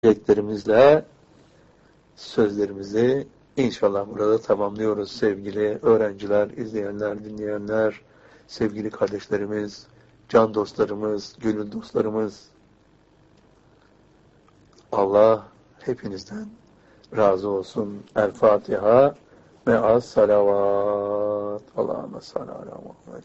dileklerimizle sözlerimizi inşallah burada tamamlıyoruz sevgili öğrenciler, izleyenler, dinleyenler, sevgili kardeşlerimiz, can dostlarımız, gönül dostlarımız. Allah hepinizden razı olsun. El Fatiha ve az salavat. Allahümme salli ala Muhammed.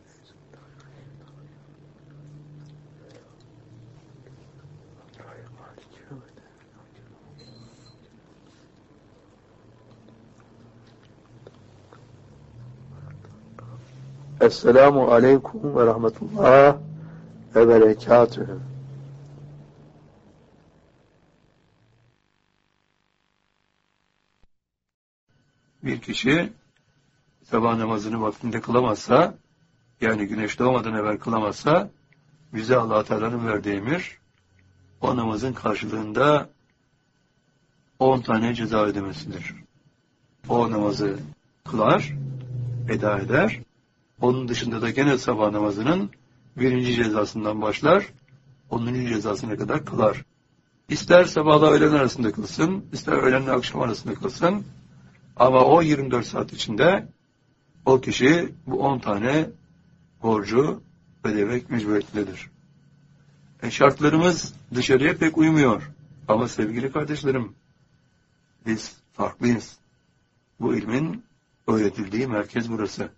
Esselamu aleyküm ve rahmetullah ve berekatühü. Bir kişi sabah namazını vaktinde kılamazsa, yani güneş doğmadan evvel kılamazsa, bize Allah-u Teala'nın verdiği emir, o namazın karşılığında 10 tane ceza ödemesidir. O namazı kılar, eda eder. Onun dışında da gene sabah namazının 1. cezasından başlar, 10. cezasına kadar kılar. İster sabahla öğlen arasında kılsın, ister öğlenle akşam arasında kılsın, ama o 24 saat içinde o kişi bu 10 tane borcu ödemek mecburiyetindedir. Şartlarımız dışarıya pek uymuyor. Ama sevgili kardeşlerim, biz farklıyız. Bu ilmin öğretildiği merkez burası.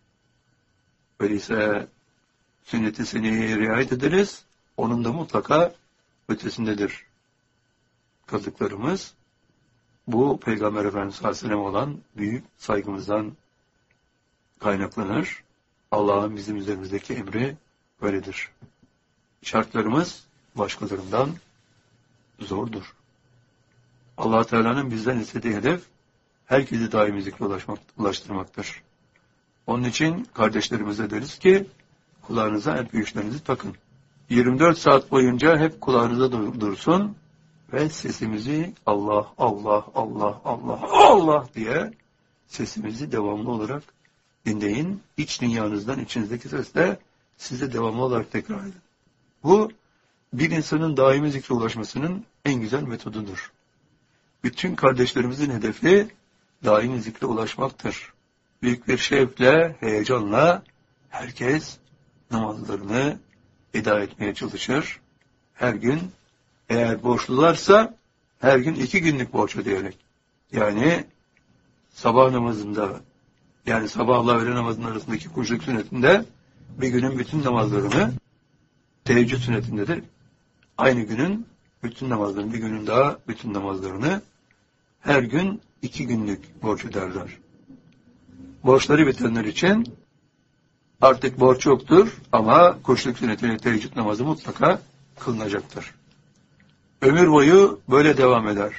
Öyleyse sünnet-i seniyeye riayet ederiz. Onun da mutlaka ötesindedir. Kıldıklarımız bu Peygamber Efendimiz sallallahu aleyhi ve sellem olan büyük saygımızdan kaynaklanır. Allah'ın bizim üzerimizdeki emri böyledir. Şartlarımız başkalarından zordur. Allah Teala'nın bizden istediği hedef herkesi daimi zikre ulaştırmaktır. Onun için kardeşlerimize deriz ki kulağınıza MP3'lerinizi takın. 24 saat boyunca hep kulağınıza dursun ve sesimizi Allah, Allah, Allah, Allah, Allah diye sesimizi devamlı olarak dinleyin. İç dünyanızdan, içinizdeki sesle size devamlı olarak tekrar edin. Bu bir insanın daimi zikre ulaşmasının en güzel metodudur. Bütün kardeşlerimizin hedefi daimi zikre ulaşmaktır. Büyük bir şevkle, heyecanla herkes namazlarını eda etmeye çalışır. Her gün eğer borçlularsa her gün 2 günlük borç ödeyerek. Yani sabah namazında, yani sabahla öğle namazının arasındaki kuşluk sünnetinde bir günün bütün namazlarını, teheccüd sünnetinde de aynı günün bütün namazlarını, bir günün daha bütün namazlarını her gün 2 günlük borç öderler. Borçları bitenler için artık borç yoktur ama kuşluk sünneti ve teheccüd namazı mutlaka kılınacaktır. Ömür boyu böyle devam eder.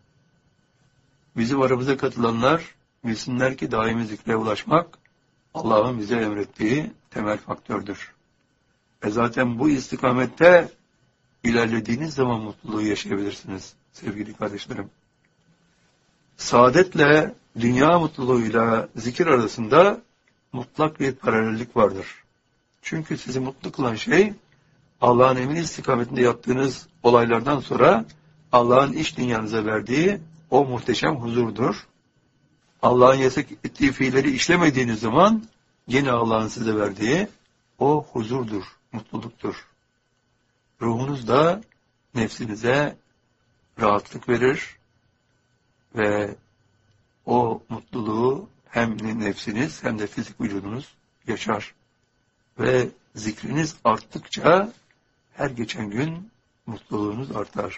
Bizim aramıza katılanlar bilsinler ki daimi zikre ulaşmak Allah'ın bize emrettiği temel faktördür. Zaten bu istikamette ilerlediğiniz zaman mutluluğu yaşayabilirsiniz sevgili kardeşlerim. Saadetle, dünya mutluluğuyla zikir arasında mutlak bir paralellik vardır. Çünkü sizi mutlu kılan şey Allah'ın emri istikametinde yaptığınız olaylardan sonra Allah'ın iç dünyanıza verdiği o muhteşem huzurdur. Allah'ın yasak ettiği fiilleri işlemediğiniz zaman yine Allah'ın size verdiği o huzurdur, mutluluktur. Ruhunuz da nefsinize rahatlık verir ve o mutluluğu hem nefsiniz hem de fizik vücudunuz yaşar. Ve zikriniz arttıkça her geçen gün mutluluğunuz artar.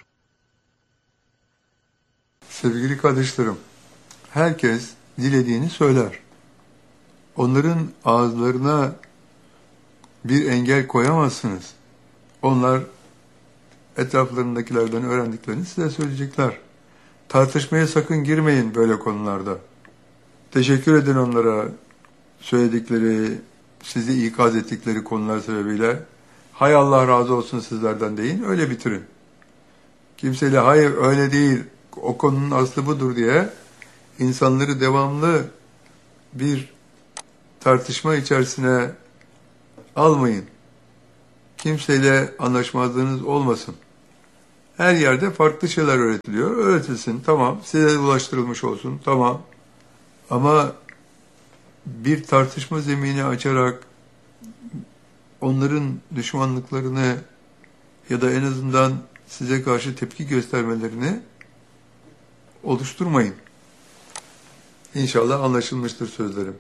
Sevgili kardeşlerim, herkes dilediğini söyler. Onların ağızlarına bir engel koyamazsınız. Onlar etraflarındakilerden öğrendiklerini size söyleyecekler. Tartışmaya sakın girmeyin böyle konularda. Teşekkür edin onlara söyledikleri, sizi ikaz ettikleri konular sebebiyle. Hay Allah razı olsun sizlerden deyin, öyle bitirin. Kimseyle hayır öyle değil, o konunun aslı budur diye insanları devamlı bir tartışma içerisine almayın. Kimseyle anlaşmazlığınız olmasın. Her yerde farklı şeyler öğretiliyor. Öğretilsin, tamam. Size ulaştırılmış olsun, tamam. Ama bir tartışma zemini açarak onların düşmanlıklarını ya da en azından size karşı tepki göstermelerini oluşturmayın. İnşallah anlaşılmıştır sözlerim.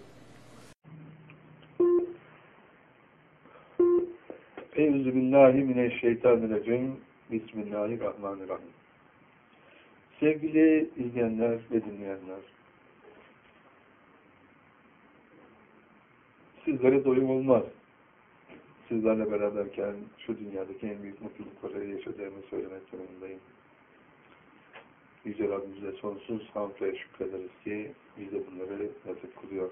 Euzubillahimineşşeytanirracim. Bismillahirrahmanirrahim. Sevgili izleyenler ve dinleyenler, sizlere doyum olmaz. Sizlerle beraberken şu dünyadaki en büyük mutlulukları yaşadığımı söylemek zorundayım. Yüce Rabbimize sonsuz hamd ve şükrederiz ki bize bunları nasip kılıyor.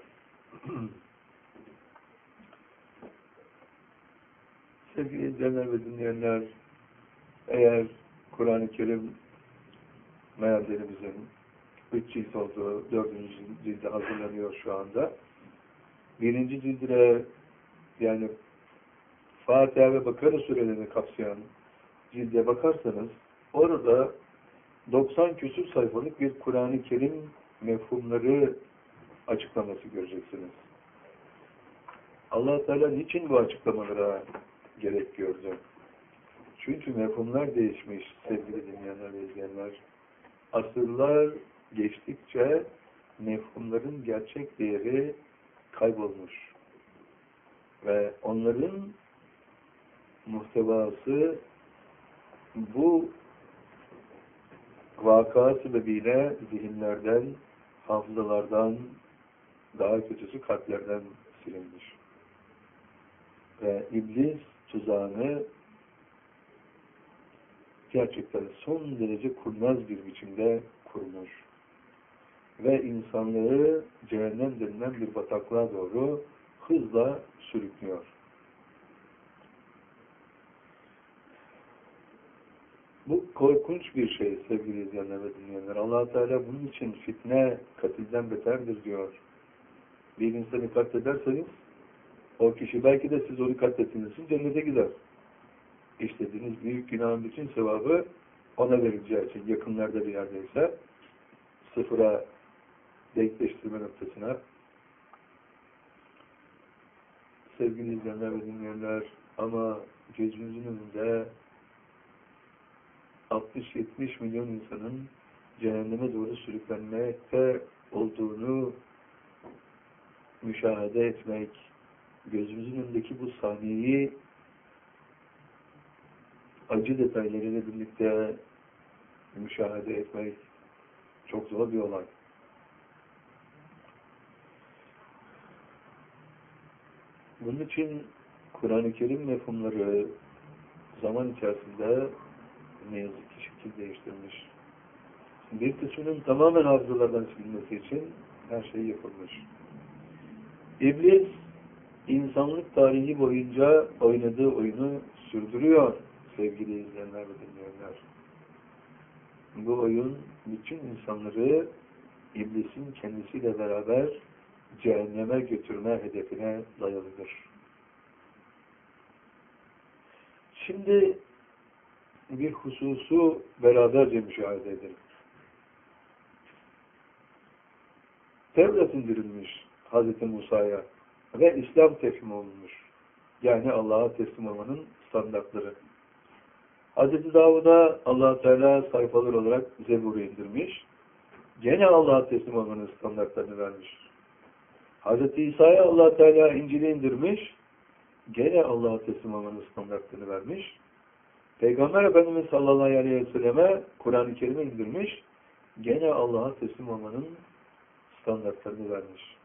Sevgili izleyenler ve dinleyenler, eğer Kur'an-ı Kerim meallerimizin 3 cilt olduğu 4. cilde hazırlanıyor şu anda. 1. cildine, yani Fatiha ve Bakara surelerini kapsayan cilde bakarsanız orada 90 küsur sayfalık bir Kur'an-ı Kerim mefhumları açıklaması göreceksiniz. Allah Teala niçin bu açıklamalara gerek gördü? Çünkü mefhumlar değişmiş sevgili dinleyenler ve izleyenler. Asırlar geçtikçe mefhumların gerçek değeri kaybolmuş. Ve onların muhtevası bu vaka sebebiyle zihinlerden, hafızalardan, daha kötüsü kalplerden silinmiş. Ve iblis tuzağını gerçekten son derece kurnaz bir biçimde kurmuş. Ve insanlığı cehennem denilen bir bataklığa doğru hızla sürüklüyor. Bu korkunç bir şey sevgili izleyenler ve dinleyenler. Allah Teala bunun için fitne katilden beterdir diyor. Bir insanı katlederseniz o kişi belki de siz onu katlettiğiniz için cennete gider. İşlediğiniz büyük günahın bütün sevabı ona verileceği için yakınlarda bir yerdeyse sıfıra denkleştirme noktasına sevgili izleyenler ve dinleyenler, ama gözümüzün önünde 60-70 milyon insanın cehenneme doğru sürüklenmekte olduğunu müşahede etmek, gözümüzün önündeki bu sahneyi acı detaylarıyla birlikte müşahede etmek çok zor bir olay. Bunun için Kur'an-ı Kerim mefhumları zaman içerisinde ne yazık ki şekil değiştirmiş. Bir kısmının tamamen hafızalardan silinmesi için her şey yapılmış. İblis, insanlık tarihi boyunca oynadığı oyunu sürdürüyor sevgili izleyenler ve dinleyenler. Bu oyun bütün insanları iblisin kendisiyle beraber cehenneme götürme hedefine dayalıdır. Şimdi bir hususu beraberce müşahede edelim. Tevrat indirilmiş Hz. Musa'ya ve İslam teslim olunmuş. Yani Allah'a teslim olmanın standartları. Hz. Davud'a Allah Teala sayfalar olarak Zebur'u indirmiş. Gene Allah'a teslim olmanın standartlarını vermiş. Hz. İsa'ya Allah Teala İncil'i indirmiş. Gene Allah'a teslim olmanın standartlarını vermiş. Peygamber Efendimiz sallallahu aleyhi ve selleme Kur'an-ı Kerim'i indirmiş. Gene Allah'a teslim olmanın standartlarını vermiş.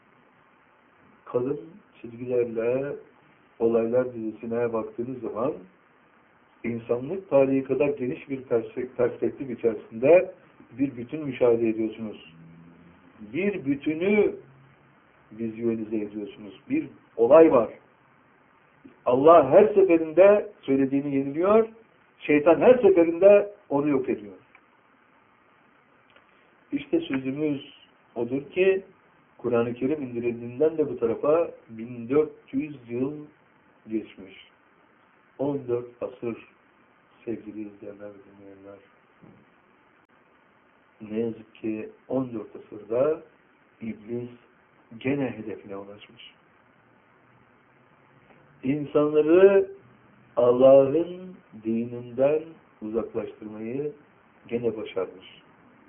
Kalın çizgilerle olaylar dizisine baktığınız zaman insanlık tarihi kadar geniş bir perspektif içerisinde bir bütün müşahede ediyorsunuz. Bir bütünü vizyonize ediyorsunuz. Bir olay var. Allah her seferinde söylediğini yeniliyor, şeytan her seferinde onu yok ediyor. İşte sözümüz odur ki Kur'an-ı Kerim indirildiğinden de bu tarafa 1400 yıl geçmiş. 14 asır Sevgili izleyenler ve dinleyenler, ne yazık ki 14 asırda İblis gene hedefine ulaşmış. İnsanları Allah'ın dininden uzaklaştırmayı gene başarmış.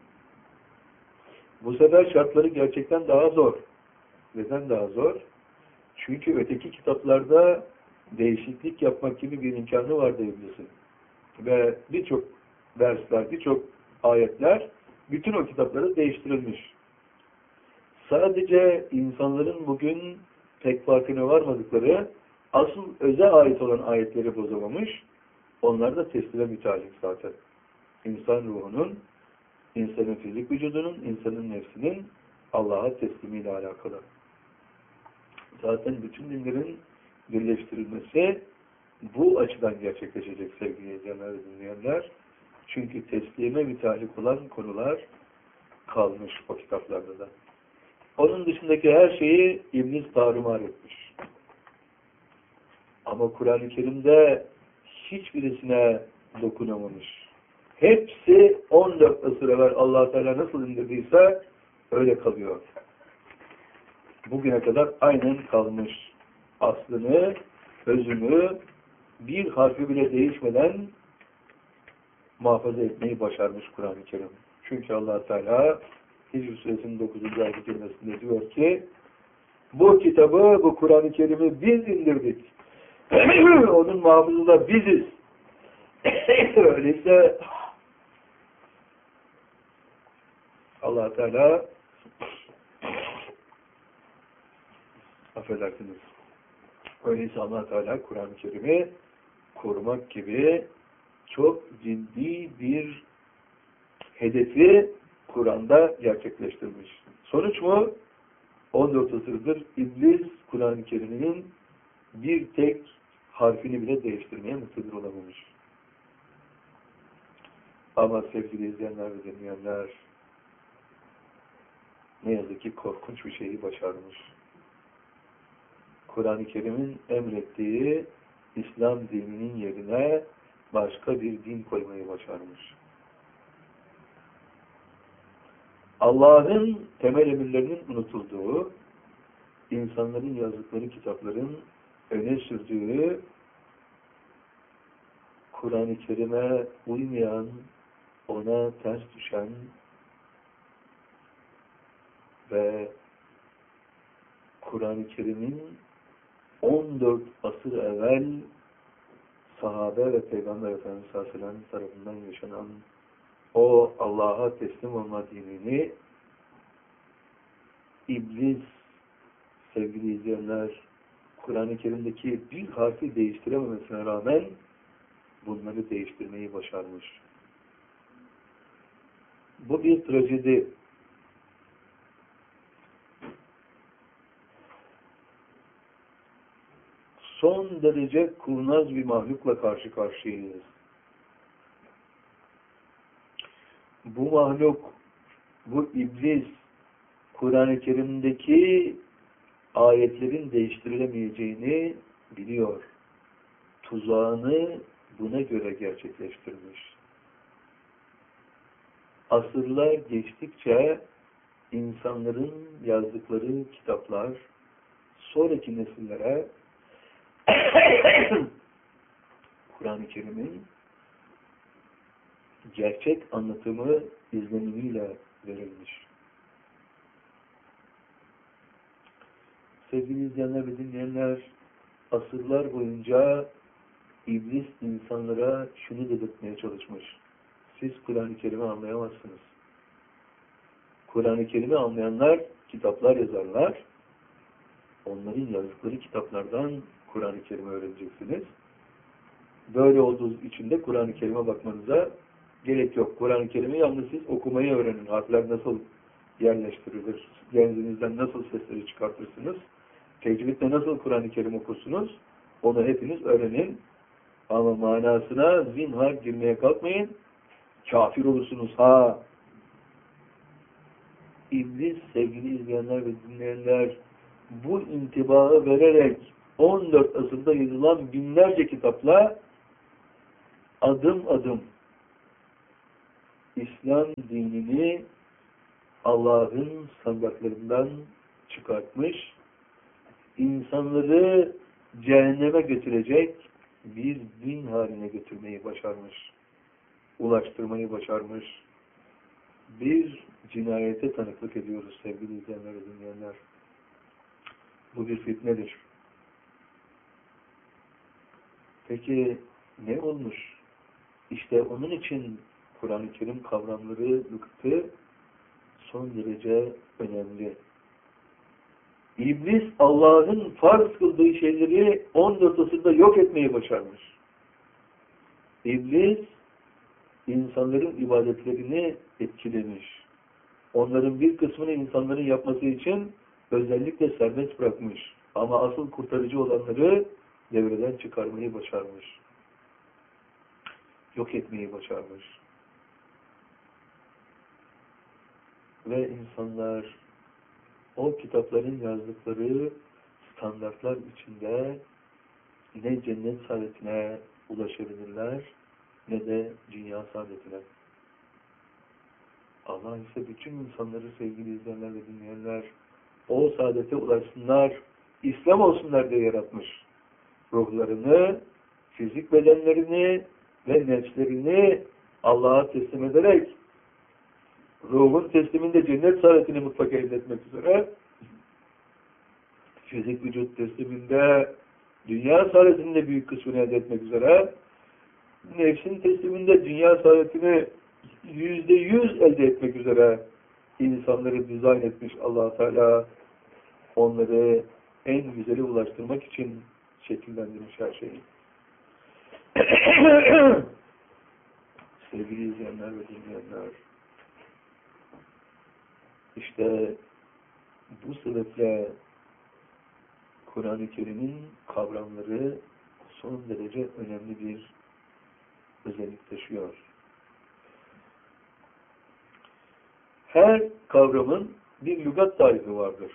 Bu sefer şartları gerçekten daha zor. Neden daha zor? Çünkü öteki kitaplarda değişiklik yapmak gibi bir imkanı vardı İblis'in. Ve birçok dersler, birçok ayetler bütün o kitapları değiştirilmiş. Sadece insanların bugün pek farkına varmadıkları asıl öze ait olan ayetleri bozamamış. Onlar da teslime müteallik zaten. İnsan ruhunun, insanın fizik vücudunun, insanın nefsinin Allah'a teslimiyle alakalı. Zaten bütün dinlerin birleştirilmesi bu açıdan gerçekleşecek sevgili izleyenler ve dinleyenler. Çünkü teslime müteallik olan konular kalmış o kitaplarda da. Onun dışındaki her şeyi İblis tarumar etmiş. Ama Kur'an-ı Kerim'de hiçbirisine dokunamamış. Hepsi 14 asır evvel Allah Teala nasıl indirdiyse öyle kalıyor. Bugüne kadar aynen kalmış. Aslını, özünü bir harfi bile değişmeden muhafaza etmeyi başarmış Kur'an-ı Kerim. Çünkü Allah Teala Hicr Suresinin 9. ayet-i kerimesinde diyor ki bu kitabı, bu Kur'an-ı Kerim'i biz indirdik. Onun muhafızı da biziz. Öyleyse Allah Teala affedersiniz. Öyleyse Allah Teala Kur'an-ı Kerim'i korumak gibi çok ciddi bir hedefi Kur'an'da gerçekleştirmiş. Sonuç mu? 14 asırdır İblis Kur'an-ı Kerim'in bir tek harfini bile değiştirmeye muktedir olamamış. Ama sevgili izleyenler ve dinleyenler ne yazık ki korkunç bir şeyi başarmış. Kur'an-ı Kerim'in emrettiği İslam dininin yerine başka bir din koymayı başarmış. Allah'ın temel emirlerinin unutulduğu, insanların yazdıkları kitapların öne sürdüğü, Kur'an-ı Kerim'e uymayan, ona ters düşen ve Kur'an-ı Kerim'in 14 asır evvel sahabe ve Peygamber Efendimiz sallallahu aleyhi ve sellem tarafından yaşanan o Allah'a teslim olma dinini İblis, sevgili izleyenler, Kur'an-ı Kerim'deki bir harfi değiştirememesine rağmen bunları değiştirmeyi başarmış. Bu bir trajedi. Son derece kurnaz bir mahlukla karşı karşıyayız. Bu mahluk, bu iblis, Kur'an-ı Kerim'deki ayetlerin değiştirilemeyeceğini biliyor. Tuzağını buna göre gerçekleştirmiş. Asırlar geçtikçe insanların yazdıkları kitaplar sonraki nesillere Kur'an-ı Kerim'in gerçek anlatımı izlenimiyle verilmiş. Sevgili izleyenler ve dinleyenler, asırlar boyunca İblis insanlara şunu dedirtmeye çalışmış. Siz Kur'an-ı Kerim'i anlayamazsınız. Kur'an-ı Kerim'i anlayanlar kitaplar yazarlar. Onların yazdıkları kitaplardan Kur'an-ı Kerim'i öğreneceksiniz. Böyle olduğu için de Kur'an-ı Kerim'e bakmanıza gerek yok. Kur'an-ı Kerim'i yalnız siz okumayı öğrenin. Harfler nasıl yerleştirilir? Genzinizden nasıl sesleri çıkartırsınız? Tecvidle nasıl Kur'an-ı Kerim okursunuz? Onu hepiniz öğrenin. Ama manasına zinhar girmeye kalkmayın. Kafir olursunuz ha. İblis, sevgili izleyenler ve dinleyenler, bu intibağı vererek 14 asırda yazılan binlerce kitapla adım adım İslam dinini Allah'ın standartlarından çıkartmış, insanları cehenneme götürecek bir din haline götürmeyi başarmış, ulaştırmayı başarmış. Bir cinayete tanıklık ediyoruz sevgili izleyenler ve dinleyenler. Bu bir fitnedir. Peki ne olmuş? İşte onun için Kur'an-ı Kerim kavramları, nıktı son derece önemli. İblis Allah'ın farz kıldığı şeyleri 14 asırda yok etmeyi başarmış. İblis insanların ibadetlerini etkilemiş. Onların bir kısmını insanların yapması için özellikle serbest bırakmış. Ama asıl kurtarıcı olanları devreden çıkarmayı başarmış. Yok etmeyi başarmış. Ve insanlar o kitapların yazdıkları standartlar içinde ne cennet saadetine ulaşabilirler ne de dünya saadetine. Allah ise bütün insanları sevgili izleyenler ve dinleyenler o saadete ulaşsınlar, İslam olsunlar diye yaratmış. Ruhlarını, fizik bedenlerini ve nefslerini Allah'a teslim ederek ruhun tesliminde cennet saadetini mutlaka elde etmek üzere, fizik vücut tesliminde dünya saadetinin de büyük kısmını elde etmek üzere, nefsin tesliminde dünya saadetini %100 elde etmek üzere insanları dizayn etmiş Allah Teala, onları en güzeli ulaştırmak için şekillendirmiş her şeyi. Sevgili izleyenler ve dinleyenler, İşte bu sebeple Kur'an-ı Kerim'in kavramları son derece önemli bir özellik taşıyor. Her kavramın bir lügat tarifi vardır.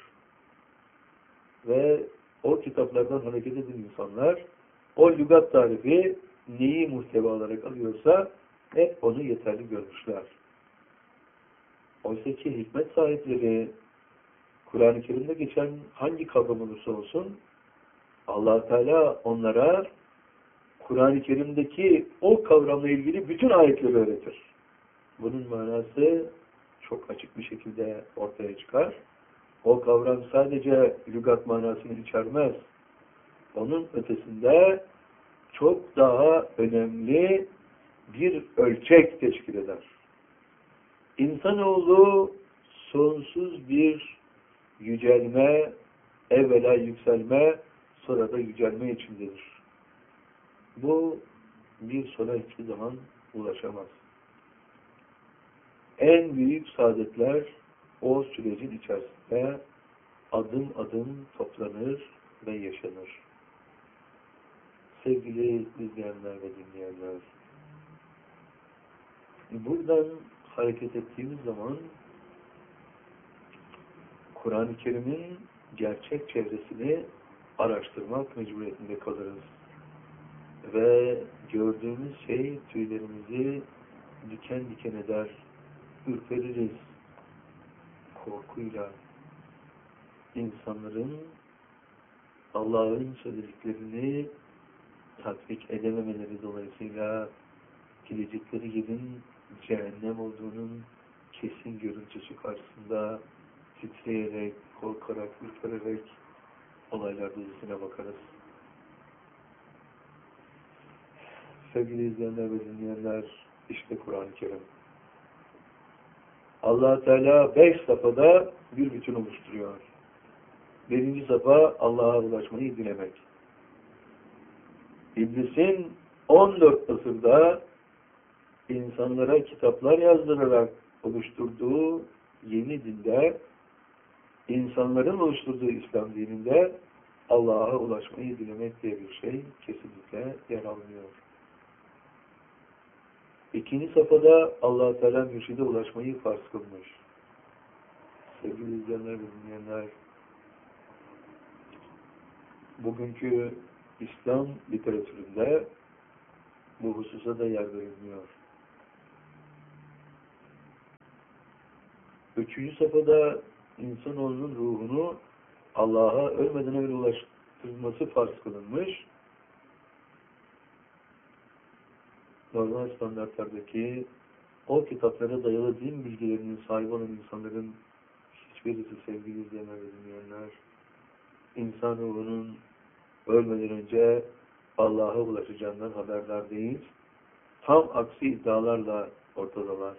Ve o kitaplardan hareket eden insanlar o lügat tarifi neyi muhteva olarak alıyorsa hep onu yeterli görmüşler. Oysa ki hikmet sahipleri Kur'an-ı Kerim'de geçen hangi kavram olursa olsun Allah Teala onlara Kur'an-ı Kerim'deki o kavramla ilgili bütün ayetleri öğretir. Bunun manası çok açık bir şekilde ortaya çıkar. O kavram sadece lügat manasını içermez. Onun ötesinde çok daha önemli bir ölçek teşkil eder. İnsanoğlu sonsuz bir yücelme, evvela yükselme, sonra da yücelme içindedir. Bu bir sona hiçbir zaman ulaşamaz. En büyük saadetler o sürecin içerisinde adım adım toplanır ve yaşanır. Sevgili izleyenler ve dinleyenler, buradan hareket ettiğimiz zaman Kur'an-ı Kerim'in gerçek çevresini araştırmak mecburiyetinde kalırız. Ve gördüğümüz şey tüylerimizi diken diken eder, ürpeririz korkuyla. İnsanların Allah'ın söylediklerini tatbik edememeleri dolayısıyla gelecekleri yerin cehennem olduğunun kesin görüntüsü karşısında titreyerek, korkarak, ürpererek olaylar dizisine bakarız. Sevgili izleyenler ve dinleyenler, işte Kur'an-ı Kerim. Allah Teala 5 safhada bir bütün oluşturuyor. Birinci safha Allah'a ulaşmayı dilemek. İblisin 14 asırda insanlara kitaplar yazdırarak oluşturduğu yeni dinde, insanların oluşturduğu İslam dininde Allah'a ulaşmayı dilemek diye bir şey kesinlikle yer almıyor. İkinci safhada Allah-u Teala mürşide ulaşmayı farz kılmış. Sevgili izleyenler ve dinleyenler, bugünkü İslam literatüründe Bu hususa da yer verilmiyor. Üçüncü safhada insanoğlunun ruhunu Allah'a ölmeden evvel ulaştırılması farz kılınmış. Normal standartlardaki o kitaplara dayalı din bilgilerinin sahibi olan insanların hiçbirisi, sevgili izleyenler ve dinleyenler, insan ruhunun ölmeden önce Allah'a ulaşacağından haberdar değil. Tam aksi iddialarla ortadalar.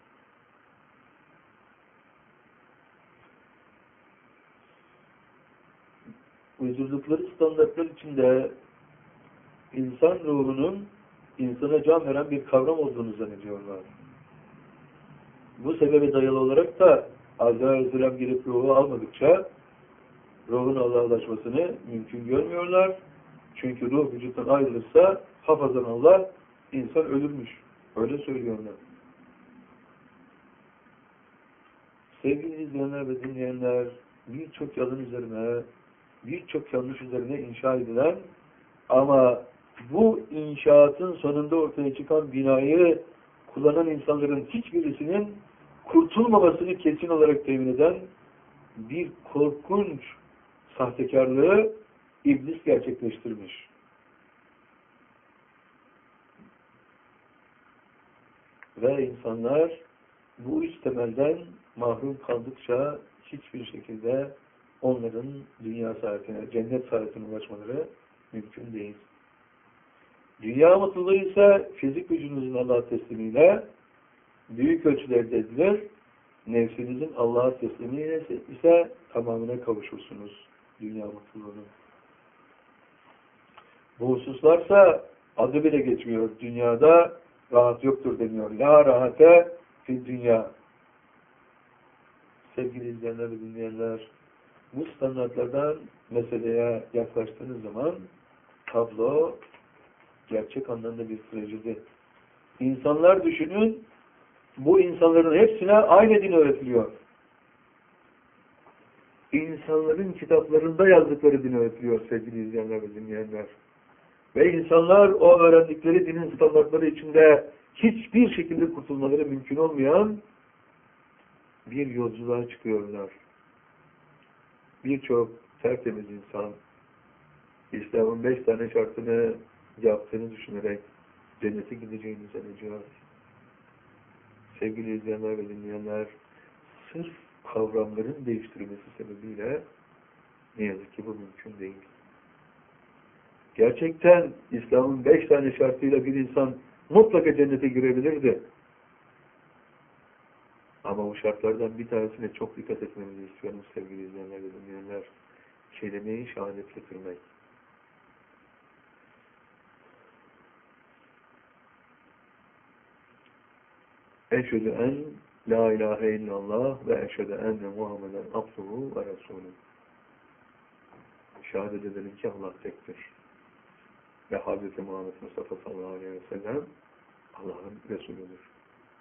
Uydurdukları standartlar içinde insan ruhunun insana can veren bir kavram olduğunu zannediyorlar. Bu sebebe dayalı olarak da Azrail gelip ruhu almadıkça ruhun Allah'a ulaşmasını mümkün görmüyorlar. Çünkü ruh vücuttan ayrılırsa hafazan Allah insan ölürmüş. Öyle söylüyorlar. Sevgili izleyenler ve dinleyenler, birçok yalan üzerine, birçok yanlış üzerine inşa edilen ama bu inşaatın sonunda ortaya çıkan binayı kullanan insanların hiçbirisinin kurtulmamasını kesin olarak temin eden bir korkunç sahtekarlığı iblis gerçekleştirmiş. Ve insanlar bu üç temelden mahrum kaldıkça hiçbir şekilde onların dünya saadetine, cennet saadetine ulaşmaları mümkün değil. Dünya mutluluğu ise fizik gücünüzün Allah'a teslimiyle büyük ölçüde elde edilir. Nefsinizin Allah'a teslimiyle ise tamamına kavuşursunuz dünya mutluluğunu. Bu hususlarsa adı bile geçmiyor. Dünyada rahat yoktur deniyor. La rahate fil dünya. Sevgili izleyenler ve dinleyenler, bu standartlardan meseleye yaklaştığınız zaman tablo gerçek anlamda bir trajedi. İnsanlar düşünün, bu insanların hepsine aynı din öğretiliyor. İnsanların kitaplarında yazdıkları din öğretiliyor sevgili izleyenler ve dinleyenler. Ve insanlar o öğrendikleri dinin standartları içinde hiçbir şekilde kurtulmaları mümkün olmayan bir yolculuğa çıkıyorlar. Birçok tertemiz insan İslam'ın 5 tane şartını yaptığını düşünerek cennete gideceğini zannediyor. Sevgili izleyenler ve dinleyenler, sırf kavramların değiştirilmesi sebebiyle ne yazık ki bu mümkün değil. Gerçekten İslam'ın 5 tane şartıyla bir insan mutlaka cennete girebilirdi. Ama bu şartlardan bir tanesine çok dikkat etmemizi istiyorum sevgili izleyenler ve dinleyenler. Kelime-i şehadet getirmek. Eşhedü en la ilahe illallah ve eşhedü enne Muhammeden abduhu ve resulü. Şehadet edelim ki Allah tektir. Ve Hz. Muhammed Mustafa sallallahu aleyhi ve sellem Allah'ın Resulüdür.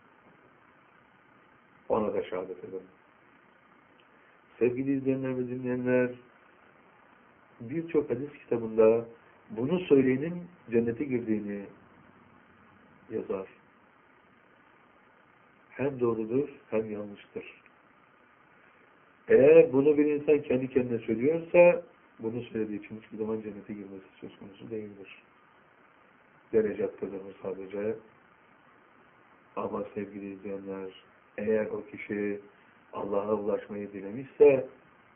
Ona da şehadet edelim. Sevgili izleyenler ve dinleyenler, birçok hadis kitabında bunu söyleyenin cennete girdiğini yazar. Hem doğrudur hem yanlıştır. Eğer bunu bir insan kendi kendine söylüyorsa bunu söylediği için hiçbir zaman cennete girmesi söz konusu değildir. Derecat kazanır sadece. Ama sevgili izleyenler, eğer o kişi Allah'a ulaşmayı dilemişse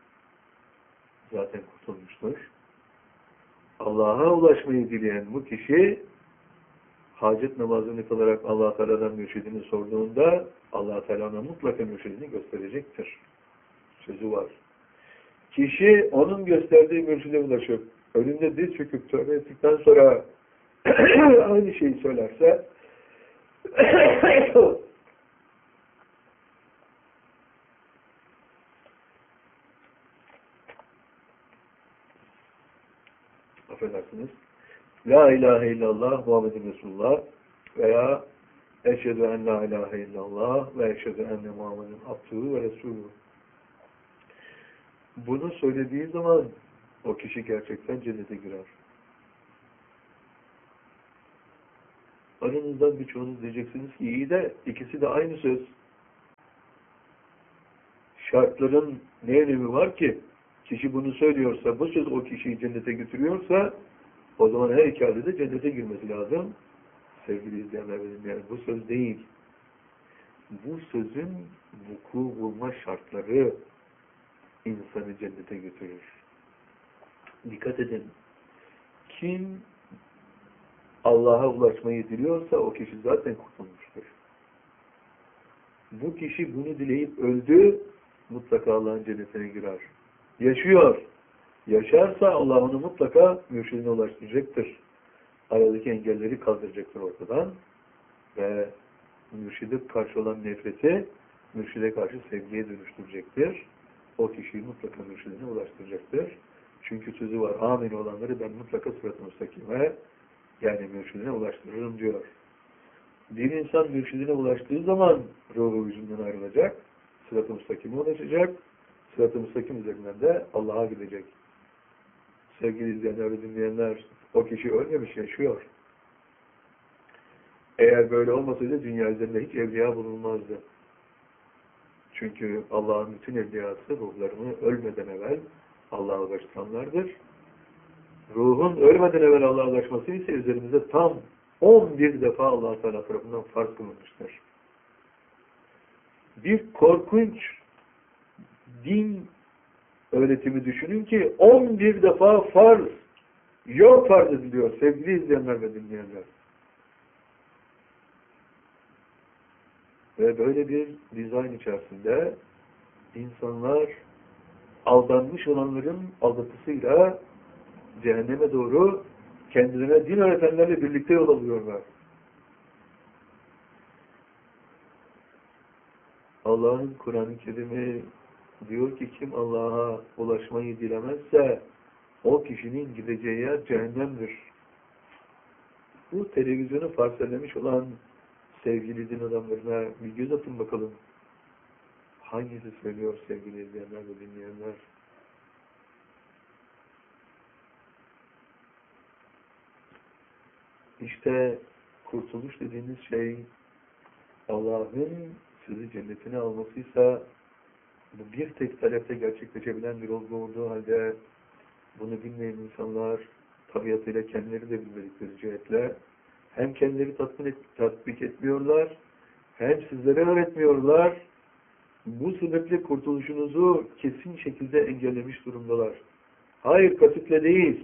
zaten kurtulmuştur. Allah'a ulaşmayı dileyen bu kişi hacet namazını kılarak Allah-u Teala'dan mürşidini sorduğunda Allah-u Teala ona mutlaka mürşidini gösterecektir. Sözü var. Kişi onun gösterdiği mürşide ulaşıp önünde diz çöküp tövbe ettikten sonra aynı şeyi söylerse affedersiniz. La ilahe illallah Muhammedun Resulullah veya eşhedü en la ilahe illallah ve eşhedü enne Muhammedun abduhu ve resulü. Bunu söylediği zaman o kişi gerçekten cennete girer. Aranızdan birçoğunuz diyeceksiniz ki iyi de ikisi de aynı söz. Şartların ne önemi var ki? Kişi bunu söylüyorsa, bu söz o kişiyi cennete götürüyorsa, o zaman her iki halde de cennete girmesi lazım. Sevgili izleyenler ve dinleyenler, bu söz değil. Bu sözün vuku bulma şartları insanı cennete götürür. Dikkat edin. Kim Allah'a ulaşmayı diliyorsa o kişi zaten kurtulmuştur. Bu kişi bunu dileyip öldü, mutlaka Allah'ın cennetine girer. Yaşıyor. Yaşarsa Allah onu mutlaka mürşidine ulaştıracaktır. Aradaki engelleri kaldıracaktır ortadan ve mürşide karşı olan nefreti mürşide karşı sevgiye dönüştürecektir. O kişiyi mutlaka mürşidine ulaştıracaktır. Çünkü sözü var. Amin olanları ben mutlaka sırat-ı müstakime, yani mürşidine ulaştırırım diyor. Bir insan mürşidine ulaştığı zaman ruhu yüzünden ayrılacak, sırat-ı müstakime ulaşacak, sırat-ı müstakim üzerinden de Allah'a gidecek. Sevgili izleyenler ve dinleyenler, o kişi ölmemiş, yaşıyor. Eğer böyle olmasaydı dünya üzerinde hiç evliya bulunmazdı. Çünkü Allah'ın bütün evliyası ruhlarını ölmeden evvel Allah'a ulaştıranlardır. Ruhun ölmeden evvel Allah'a ulaşması ise üzerimizde tam 11 defa Allah Teala tarafından farz kılınmıştır. Bir korkunç din öğretimi düşünün ki 11 defa farz, yok farz ediliyor sevgili izleyenler ve dinleyenler. Ve böyle bir dizayn içerisinde insanlar aldanmış olanların aldatısıyla cehenneme doğru kendilerine din öğretenlerle birlikte yol alıyorlar. Allah'ın Kur'an-ı Kerim'i diyor ki kim Allah'a ulaşmayı dilemezse o kişinin gideceği yer cehennemdir. Bu televizyonu farsellemiş olan sevgili din adamlarına bir göz atın bakalım. Hangisi söylüyor sevgili izleyenler ve dinleyenler? İşte kurtuluş dediğiniz şey Allah'ın sizi cennetine almasıysa bu bir tek talepte gerçekleşebilen bir olgu olduğu halde bunu bilmeyen insanlar tabiatıyla kendileri de bilmedikleri cihetle hem kendileri tatbik etmiyorlar hem sizlere öğretmiyorlar. Bu sebeple kurtuluşunuzu kesin şekilde engellemiş durumdalar. Hayır, kasitle değil.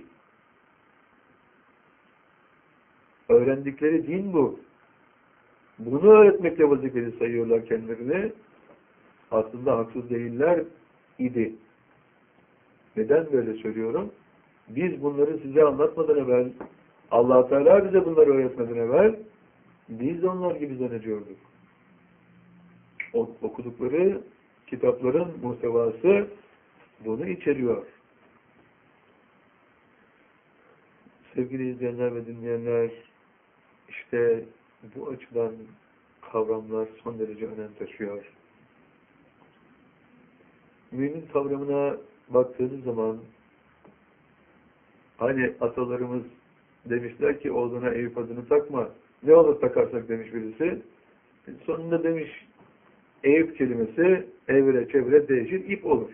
Öğrendikleri din bu. Bunu öğretmekle vazifeli sayıyorlar kendilerini. Aslında haksız değiller idi. Neden böyle söylüyorum? Biz bunları size anlatmadan evvel, Allah Teala bize bunları öğretmeden evvel, biz de onlar gibi zannediyorduk. Okudukları kitapların muhtevası bunu içeriyor. Sevgili izleyenler ve dinleyenler, işte bu açıdan kavramlar son derece önem taşıyor. Mümin kavramına baktığınız zaman hani atalarımız demişler ki oğluna Eyüp adını takma. Ne olur takarsak demiş birisi. Sonunda demiş Eyüp kelimesi evre çevre değişir, ip olur.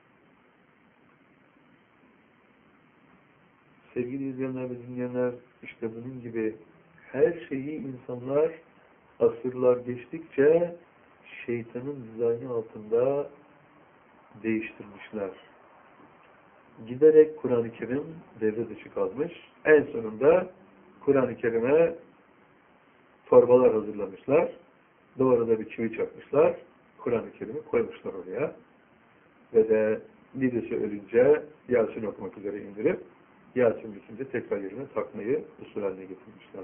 Sevgili izleyenler ve dinleyenler, işte bunun gibi her şeyi insanlar asırlar geçtikçe şeytanın dizaynı altında değiştirmişler. Giderek Kur'an-ı Kerim devre dışı kalmış. En sonunda Kur'an-ı Kerim'e torbalar hazırlamışlar. Duvara da bir çivi çakmışlar. Kur'an-ı Kerim'i koymuşlar oraya. Ve de birisi ölünce Yasin okumak üzere indirip Yasin bitince tekrar yerine takmayı usul haline getirmişler.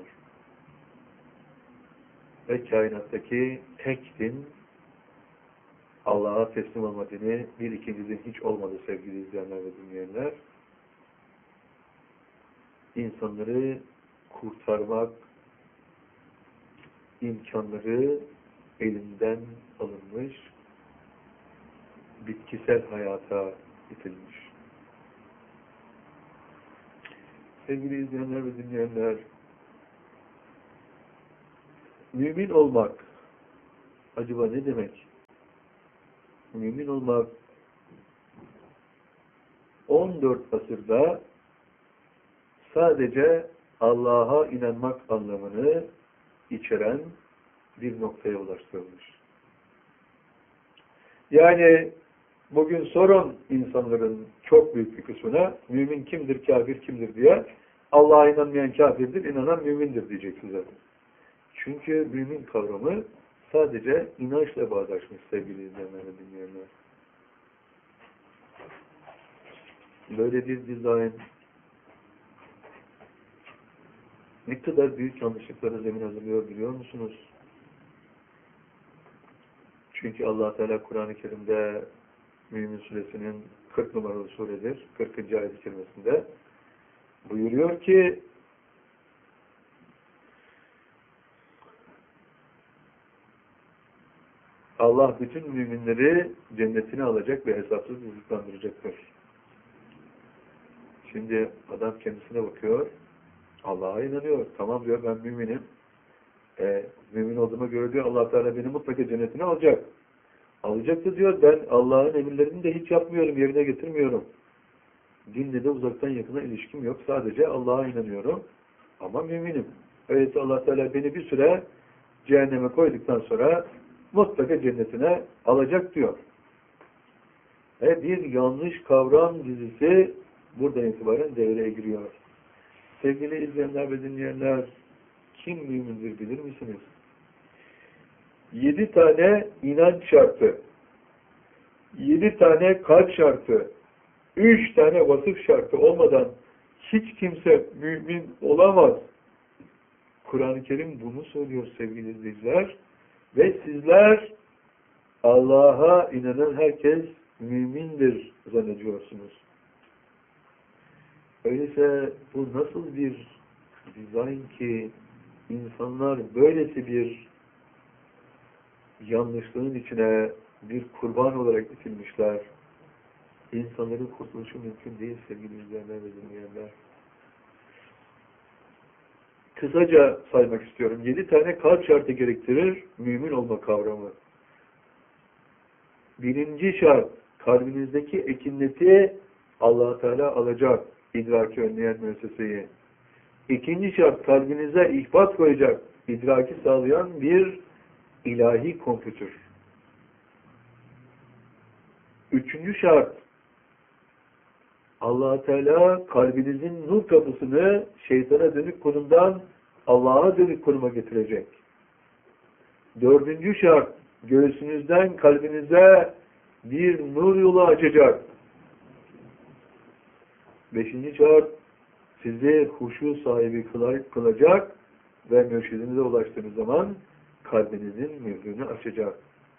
Ve kainattaki tek din Allah'a teslim olma dini, bir ikinci din hiç olmadı sevgili izleyenler ve dinleyenler. İnsanları kurtarmak imkanları elinden alınmış, bitkisel hayata itilmiş. Sevgili izleyenler ve dinleyenler, mümin olmak acaba ne demek? Mümin olmak 14 asırda sadece Allah'a inanmak anlamını içeren bir noktaya ulaştırılmış. Yani bugün sorun insanların çok büyük bir kısmına mümin kimdir, kafir kimdir diye, Allah'a inanmayan kafirdir, inanan mümindir diyecek size. Çünkü mümin kavramı sadece inançla bağdaşmış sevgili izleyenler ve dinleyenler. Böyle bir dizayn ne kadar büyük yanlışlıklara zemin hazırlıyor biliyor musunuz? Çünkü Allah Teala Kur'an-ı Kerim'de Mümin Suresinin 40 numaralı suredir. 40. ayet-i kerimesinde buyuruyor ki Allah bütün müminleri cennetine alacak ve hesapsız rızıklandıracaktır. Şimdi adam kendisine bakıyor, Allah'a inanıyor. Tamam diyor, ben müminim. Mümin olduğuma göre diyor, Allah Teala beni mutlaka cennetine alacak. Alacaktı diyor, ben Allah'ın emirlerini de hiç yapmıyorum, yerine getirmiyorum. Dinle de uzaktan yakına ilişkim yok. Sadece Allah'a inanıyorum. Ama müminim. Öyleyse Allah Teala beni bir süre cehenneme koyduktan sonra mutlaka cennetine alacak diyor. Bir yanlış kavram dizisi buradan itibaren devreye giriyor. Sevgili izleyenler ve dinleyenler, kim mümindir bilir misiniz? 7 tane inanç şartı, 7 tane kalp şartı, 3 tane vasıf şartı olmadan hiç kimse mümin olamaz. Kur'an-ı Kerim bunu söylüyor sevgili izleyiciler. Ve sizler Allah'a inanan herkes mümindir zannediyorsunuz. Öyleyse bu nasıl bir dizayn ki insanlar böylesi bir yanlışlığın içine bir kurban olarak itilmişler. İnsanların kurtuluşu mümkün değil sevgili izleyenler ve dinleyenler. Kısaca saymak istiyorum. 7 tane kalp şartı gerektirir mümin olma kavramı. Birinci şart, kalbinizdeki ekinleti Allah Teala alacak, idraki önleyen müesseseyi. İkinci şart, kalbinize ihbat koyacak, idraki sağlayan bir ilahi kompütür. Üçüncü şart, Allah Teala kalbinizin nur kapısını şeytana dönük konumdan Allah'a dönük konuma getirecek. Dördüncü şart, göğsünüzden kalbinize bir nur yolu açacak. Beşinci şart, sizi huşu sahibi kılacak ve mürşidinize ulaştığınız zaman kalbinizin mührünü açacak.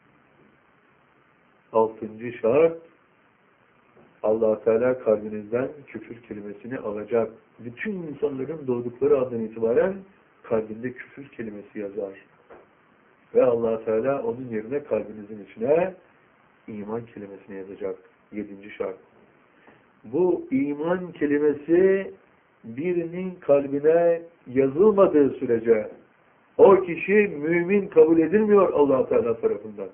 Altıncı şart, Allah Teala kalbinizden küfür kelimesini alacak. Bütün insanların doğdukları andan itibaren kalbinde küfür kelimesi yazar. Ve Allah Teala onun yerine kalbinizin içine iman kelimesini yazacak. 7. şart. Bu iman kelimesi birinin kalbine yazılmadığı sürece o kişi mümin kabul edilmiyor Allah Teala tarafından.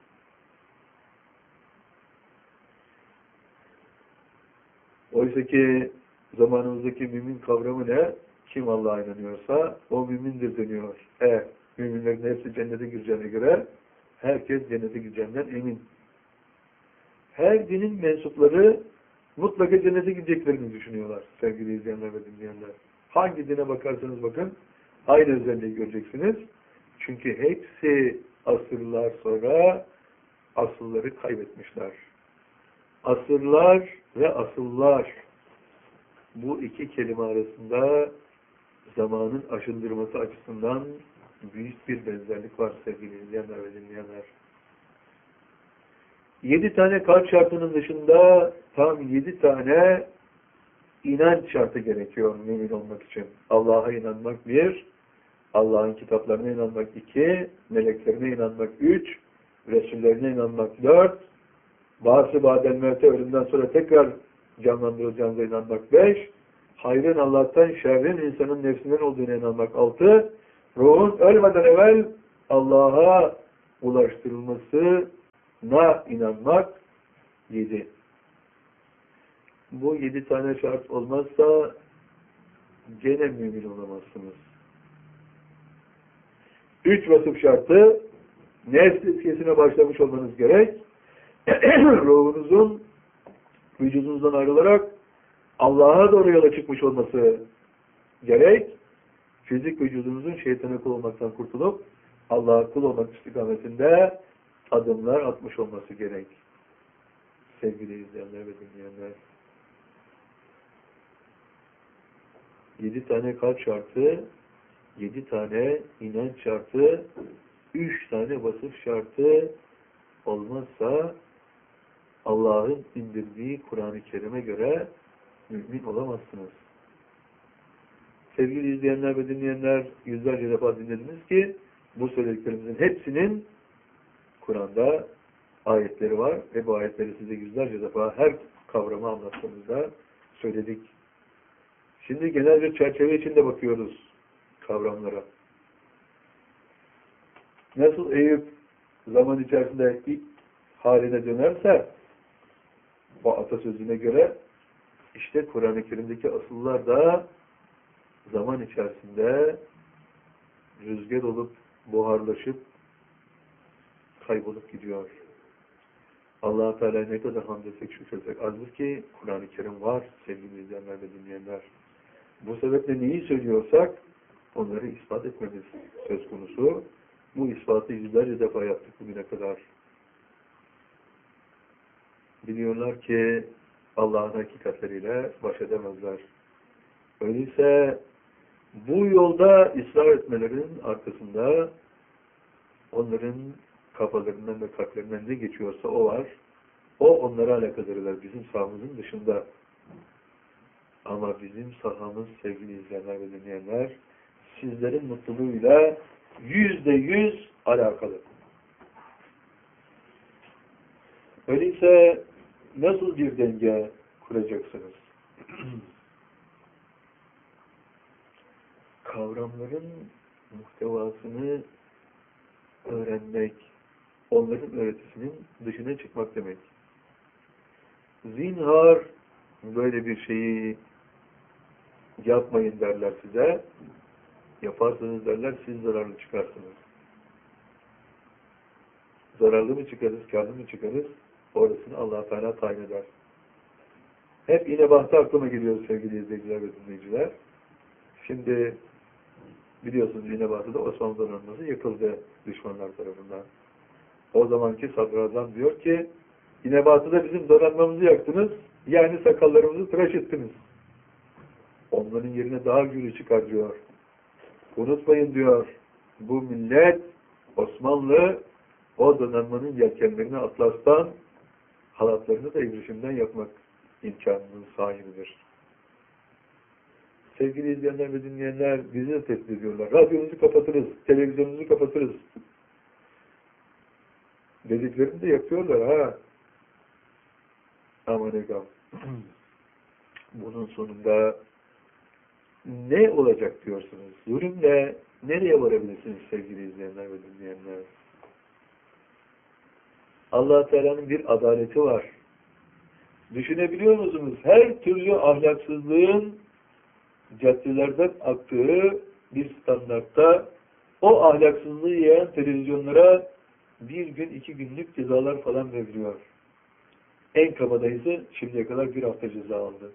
Oysa ki zamanımızdaki mümin kavramı ne? Kim Allah'a inanıyorsa o mümindir deniyor. Müminlerin hepsi cennete gireceğine göre herkes cennete gireceğinden emin. Her dinin mensupları mutlaka cennete gideceklerini düşünüyorlar sevgili izleyenler ve dinleyenler. Hangi dine bakarsanız bakın aynı özelliği göreceksiniz. Çünkü hepsi asırlar sonra asılları kaybetmişler. Asırlar ve asıllar, bu iki kelime arasında zamanın aşındırması açısından büyük bir benzerlik var sevgili izleyenler ve dinleyenler. 7 tane kalp şartının dışında tam 7 tane inanç şartı gerekiyor mümin olmak için. Allah'a inanmak 1, Allah'ın kitaplarına inanmak 2, meleklerine inanmak 3, Resullerine inanmak 4, bazı badel mevte ölümden sonra tekrar canlandırılacağınıza inanmak 5, hayrın Allah'tan, şerrin insanın nefsinden olduğuna inanmak 6, Ruhun ölmeden evvel Allah'a ulaştırılmasına inanmak 7. Bu 7 tane şart olmazsa gene mümin olamazsınız. 3 vasıf şartı, nefs etkisine başlamış olmanız gerek. Ruhunuzun vücudunuzdan ayrılarak Allah'a doğru yola çıkmış olması gerek. Fizik vücudunuzun şeytana kul olmaktan kurtulup Allah'a kul olmak istikametinde adımlar atmış olması gerek. Sevgili izleyenler ve dinleyenler. 7 tane kalp şartı, 7 tane inanç şartı, 3 tane vasıf şartı olmazsa Allah'ın indirdiği Kur'an-ı Kerim'e göre mümin olamazsınız. Sevgili izleyenler ve dinleyenler, yüzlerce defa dinlediniz ki bu söylediklerimizin hepsinin Kur'an'da ayetleri var ve bu ayetleri size yüzlerce defa her kavramı anlattığımızda söyledik. Şimdi genel bir çerçeve içinde bakıyoruz kavramlara. Nasıl Eyüp zaman içerisinde ilk haline dönerse o atasözüne göre işte Kur'an-ı Kerim'deki asıllar da zaman içerisinde rüzgar olup buharlaşıp kaybolup gidiyor. Allah-u Teala ne kadar hamd etsek şükretsek azdır ki Kur'an-ı Kerim var sevgili izleyenler ve dinleyenler. Bu sebeple neyi söylüyorsak onları ispat etmemiz söz konusu. Bu ispatı yüzlerce defa yaptık bugüne kadar. Biliyorlar ki Allah'ın hakikatleriyle baş edemezler. Öyleyse bu yolda ısrar etmelerinin arkasında onların kafalarından ve kalplerinden ne geçiyorsa o var. O onlara alakadırlar. Bizim sahamızın dışında. Ama bizim sahamız sevgili izleyenler ve dinleyenler sizlerin mutluluğuyla %100 alakalı. Öyleyse nasıl bir denge kuracaksınız? Kavramların muhtevasını öğrenmek, onların öğretisinin dışına çıkmak demek. Zinhar böyle bir şeyi yapmayın derler size. Yaparsanız derler siz zararlı çıkarsınız. Zararlı mı çıkarız, kârlı mı çıkarız? Orasını Allah-u Teala tayin eder. Hep İnebahtı aklıma geliyor sevgili izleyiciler ve dinleyiciler. Şimdi biliyorsunuz İnebahtı'da Osmanlı donanması yıkıldı düşmanlar tarafından. O zamanki sadrazam diyor ki İnebahtı'da bizim donanmamızı yaktınız, yani sakallarımızı tıraş ettiniz. Onların yerine daha gürü çıkar diyor. Unutmayın diyor, bu millet Osmanlı o donanmanın yelkenlerini atlastan, halatlarını da ibrişimden yapmak imkanının sahibidir. Sevgili izleyenler ve dinleyenler bizi de tehdit ediyorlar. Radyonuzu kapatırız, televizyonunuzu kapatırız. Dediklerini de yapıyorlar ha. Aman egam. Bunun sonunda ne olacak diyorsunuz? Zulümle nereye varabilirsiniz sevgili izleyenler ve dinleyenler? Allah Teala'nın bir adaleti var. Düşünebiliyor musunuz? Her türlü ahlaksızlığın caddelerden aktığı bir standartta o ahlaksızlığı yiyen televizyonlara 1 gün 2 günlük cezalar falan veriliyor. En kabadayısı şimdiye kadar 1 hafta ceza aldı.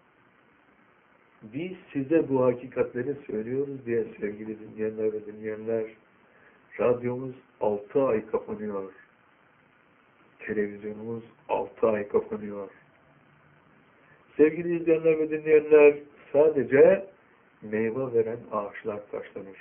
Biz size bu hakikatleri söylüyoruz diye sevgili dinleyenler ve dinleyenler, radyomuz 6 ay kapanıyor. Televizyonumuz 6 ay kapanıyor. Sevgili izleyenler ve dinleyenler, sadece meyve veren ağaçlar taşlanır.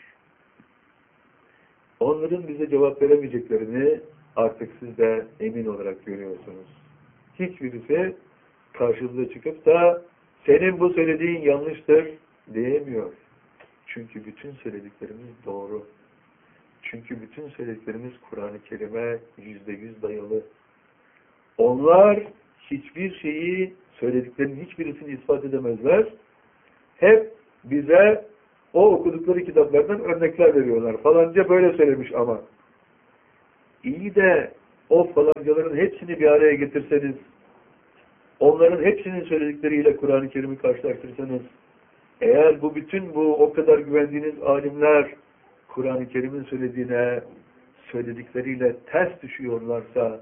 Onların bize cevap veremeyeceklerini artık siz de emin olarak görüyorsunuz. Hiçbirisi karşınıza çıkıp da senin bu söylediğin yanlıştır diyemiyor. Çünkü bütün söylediklerimiz doğru. Çünkü bütün söylediklerimiz Kur'an-ı Kerim'e %100 dayalı. Onlar hiçbir şeyi, söylediklerinin hiçbirisini ispat edemezler. Hep bize O okudukları kitaplardan örnekler veriyorlar. Falanca böyle söylemiş ama. İyi de o falancaların hepsini bir araya getirseniz, onların hepsinin söyledikleriyle Kur'an-ı Kerim'i karşılaştırsanız, eğer bütün bu o kadar güvendiğiniz alimler Kur'an-ı Kerim'in söyledikleriyle ters düşüyorlarsa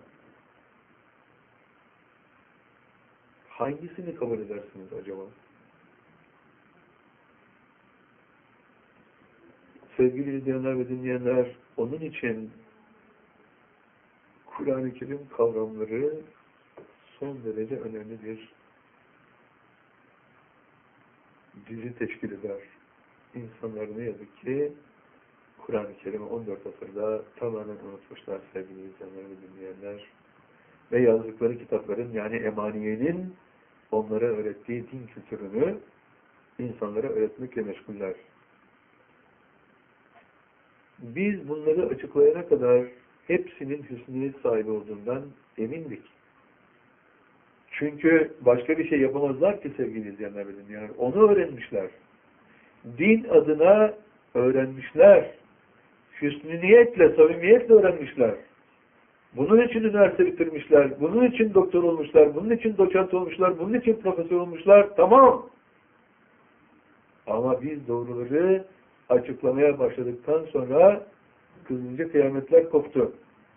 hangisini kabul edersiniz acaba? Sevgili izleyenler ve dinleyenler, onun için Kur'an-ı Kerim kavramları son derece önemli bir dizi teşkil eder. İnsanlar ne yazık ki Kur'an-ı Kerim'i 14 asırda tamamen unutmuşlar sevgili izleyenler ve dinleyenler. Ve yazdıkları kitapların yani Emaniye'nin onlara öğrettiği din kültürünü insanlara öğretmekle meşguller. Biz bunları açıklayana kadar hepsinin hüsniyet sahibi olduğundan emindik. Çünkü başka bir şey yapamazlar ki sevgili izleyenler ve dinleyenler. Onu öğrenmişler. Din adına öğrenmişler. Hüsnü niyetle, samimiyetle öğrenmişler. Bunun için üniversite bitirmişler. Bunun için doktor olmuşlar. Bunun için doçent olmuşlar. Bunun için profesör olmuşlar. Tamam. Ama biz doğruları açıklamaya başladıktan sonra kızınca kıyametler koptu.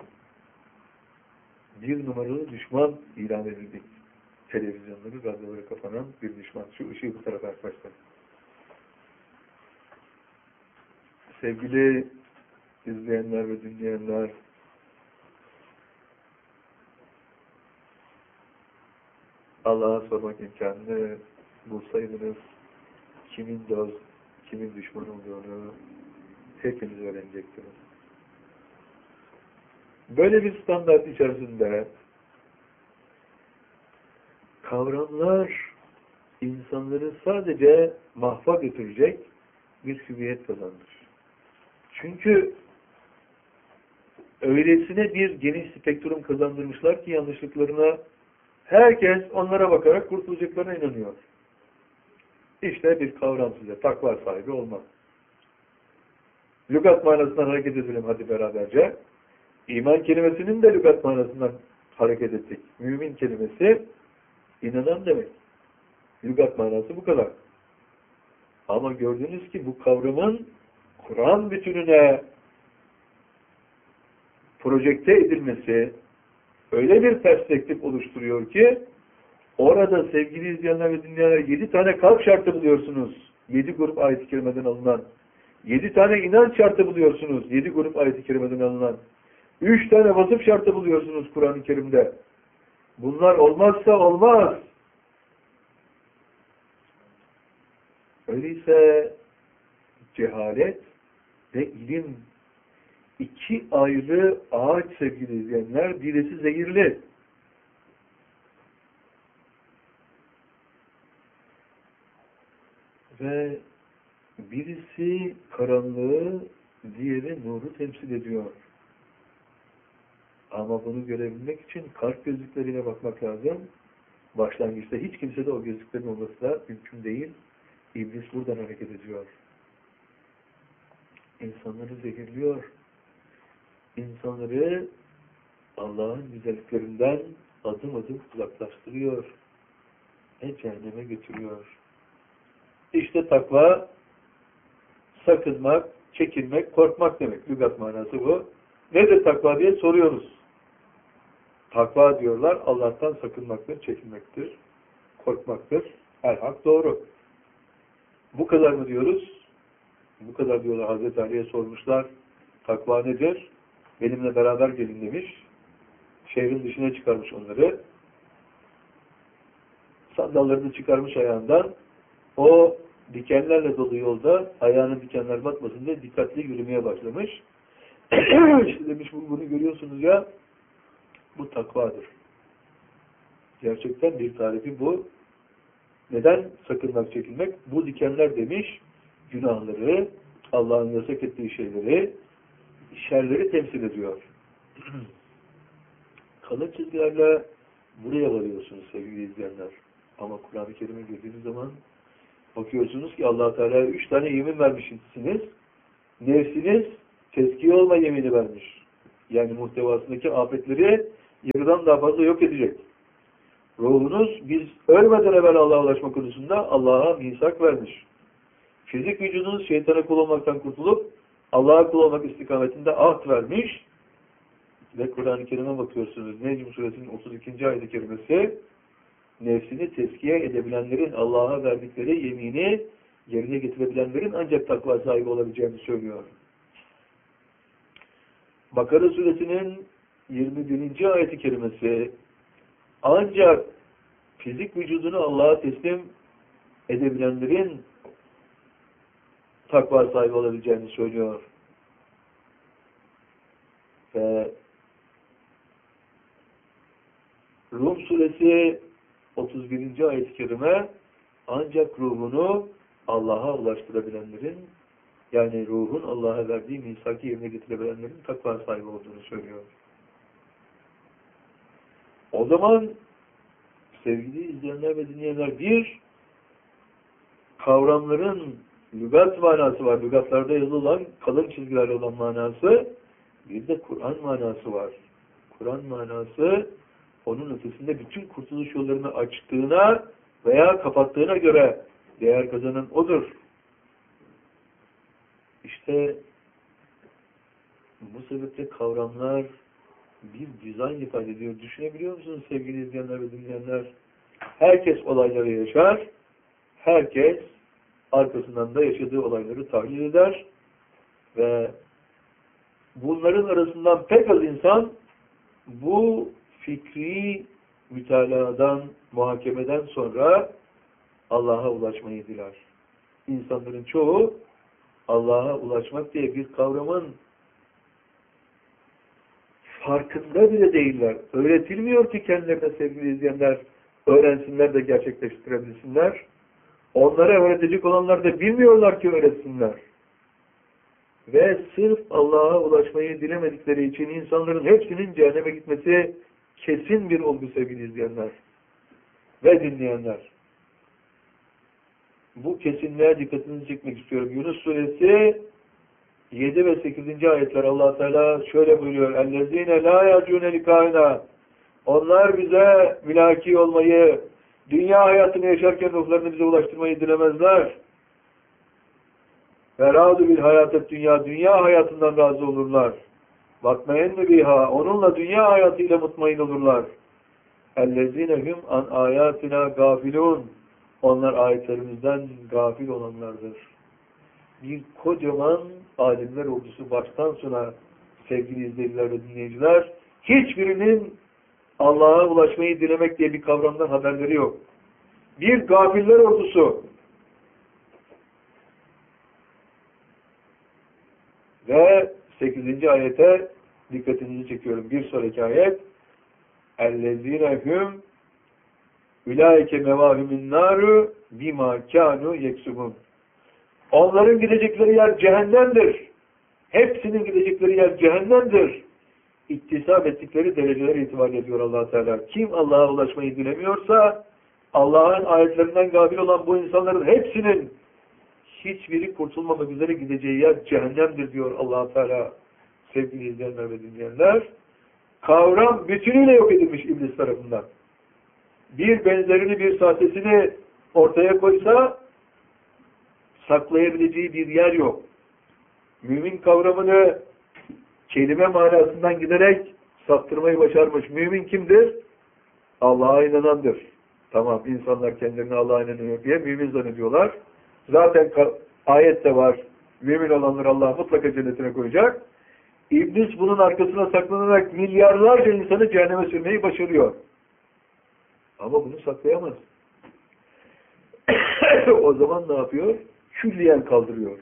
Bir numaralı düşman ilan edildik. Televizyonları, radyoları kapanan bir düşman. Şu ışığı bu tarafa arkadaşlar. Sevgili izleyenler ve dinleyenler, Allah'a sormak imkanını bulsaydınız kimin dost, kimin düşman olduğunu hepiniz öğrenecektiniz. Böyle bir standart içerisinde kavramlar insanları sadece mahva götürecek bir hüviyet kazanır. Çünkü öylesine bir geniş spektrum kazandırmışlar ki yanlışlıklarına herkes onlara bakarak kurtulacaklarına inanıyor. İşte bir kavram size, takva sahibi olmak. Lügat manasından hareket edelim hadi beraberce. İman kelimesinin de lügat manasından hareket ettik. Mümin kelimesi inanan demek. Lügat manası bu kadar. Ama gördünüz ki bu kavramın Kur'an bütününe projekte edilmesi öyle bir perspektif oluşturuyor ki orada sevgili izleyenler ve dinleyenler 7 tane kalp şartı buluyorsunuz. 7 grup ayet-i kerimeden alınan. 7 tane inanç şartı buluyorsunuz. 7 grup ayet-i kerimeden alınan. 3 tane vasıf şartı buluyorsunuz Kur'an-ı Kerim'de. Bunlar olmazsa olmaz. Öyleyse cehalet ve ilim iki ayrı ağaç sevgili izleyenler. Birisi zehirli. Ve birisi karanlığı, diğeri nuru temsil ediyor. Ama bunu görebilmek için kalp gözlükleriyle bakmak lazım. Başlangıçta hiç kimsede o gözlüklerin olması da mümkün değil. İblis buradan hareket ediyor. İnsanları zehirliyor. İnsanları Allah'ın güzelliklerinden adım adım uzaklaştırıyor. Cehenneme götürüyor. İşte takva, sakınmak, çekinmek, korkmak demek. Lügat manası bu. Nedir takva diye soruyoruz. Takva diyorlar, Allah'tan sakınmaktır, çekinmektir, korkmaktır. Her hak doğru. Bu kadar mı diyoruz? Bu kadar diyorlar. Hazreti Ali'ye sormuşlar. Takva nedir? Benimle beraber gelin demiş. Şehrin dışına çıkarmış onları. Sandallarını çıkarmış ayağından. O dikenlerle dolu yolda ayağına dikenler batmasın diye dikkatli yürümeye başlamış. İşte demiş bunu görüyorsunuz ya, bu takvadır. Gerçekten bir tarifi bu. Neden sakınmak, çekinmek? Bu dikenler demiş, günahları, Allah'ın yasak ettiği şeyleri, şerleri temsil ediyor. Kalın çizgilerle buraya varıyorsunuz sevgili izleyenler. Ama Kur'an-ı Kerim'e girdiğiniz zaman Bakıyorsunuz ki Allah Teala 3 tane yemin vermişsiniz. Nefsiniz tezkiye olma yemini vermiş. Yani muhtevasındaki afetleri yarıdan daha fazla yok edecek. Ruhunuz biz ölmeden evvel Allah'a ulaşma konusunda Allah'a misak vermiş. Fizik vücudunuz şeytana kul olmaktan kurtulup Allah'a kul olmak istikametinde ahd vermiş. Ve Kur'an-ı Kerim'e bakıyorsunuz. Necm suresinin 32. ayet-i kerimesi nefsini tezkiye edebilenlerin Allah'a verdikleri yemini yerine getirebilenlerin ancak takva sahibi olabileceğini söylüyor. Bakara suresinin 21. ayet-i kerimesi ancak fizik vücudunu Allah'a teslim edebilenlerin takva sahibi olabileceğini söylüyor. Ve Rum suresi 31. ayet-i kerime ancak ruhunu Allah'a ulaştırabilenlerin, yani ruhun Allah'a verdiği misaki yerine getirebilenlerin takva sahibi olduğunu söylüyor. O zaman sevgili izleyenler ve dinleyenler, bir kavramların lügat manası var. Lügatlarda yazılan kalın çizgilerle olan manası, bir de Kur'an manası var. Kur'an manası onun ötesinde bütün kurtuluş yollarını açtığına veya kapattığına göre değer kazanan odur. İşte bu sebeple kavramlar bir dizayn ifade ediyor. Düşünebiliyor musunuz sevgili izleyenler ve dinleyenler? Herkes olayları yaşar, herkes arkasından da yaşadığı olayları tahlil eder ve bunların arasından pek az insan bu fikri mütalaadan, muhakemeden sonra Allah'a ulaşmayı diler. İnsanların çoğu Allah'a ulaşmak diye bir kavramın farkında bile değiller. Öğretilmiyor ki kendilerine sevgili izleyenler, öğrensinler de gerçekleştirebilsinler. Onlara öğretecek olanlar da bilmiyorlar ki öğretsinler. Ve sırf Allah'a ulaşmayı dilemedikleri için insanların hepsinin cehenneme gitmesi kesin bir olgu sevgili izleyenler ve dinleyenler. Bu kesinliğe dikkatinizi çekmek istiyorum. Yunus suresi 7 ve 8. ayetler Allah Teala şöyle buyuruyor. اَلَّذ۪ينَ لَا يَرْجُونَ لِقَائِنَا Onlar bize mülaki olmayı, dünya hayatını yaşarken ruhlarını bize ulaştırmayı dilemezler. Feradu bil hayatet dünya hayatından razı olurlar. Bakmayen mi biha, onunla dünya hayatıyla mutmain olurlar. Ellezinehum an ayatina gafilun. Onlar ayetlerimizden gafil olanlardır. Bir kocaman alimler ordusu baştan sona sevgili izleyiciler ve dinleyiciler, hiçbirinin Allah'a ulaşmayı dilemek diye bir kavramdan haberleri yok. Bir gafiller ordusu. Ve 8. ayete dikkatinizi çekiyorum. Bir sonraki ayet اَلَّذ۪ينَهُمْ اُلَٰئِكَ مَوَاهُمُ النَّارُ بِمَا كَانُوا يَكْسُبُونَ Onların gidecekleri yer cehennemdir. Hepsinin gidecekleri yer cehennemdir. İktisap ettikleri dereceler itibariyle ediyor Allah Teala. Kim Allah'a ulaşmayı dilemiyorsa, Allah'ın ayetlerinden gafil olan bu insanların hepsinin hiçbiri kurtulmamak üzere gideceği yer cehennemdir diyor Allah Teala. Sevgili izleyenler ve dinleyenler, kavram bütünüyle yok edilmiş iblis tarafından. Bir benzerini, bir sahtesini ortaya koysa saklayabileceği bir yer yok. Mümin kavramını kelime manasından giderek saptırmayı başarmış. Mümin kimdir? Allah'a inanandır. Tamam, insanlar kendilerini Allah'a inanıyor diye mümin zannediyorlar. Zaten ayette var. Mümin olanları Allah mutlaka cennetine koyacak. İblis bunun arkasına saklanarak milyarlarca insanı cehenneme sürmeyi başarıyor. Ama bunu saklayamaz. O zaman ne yapıyor? Külliyen kaldırıyor.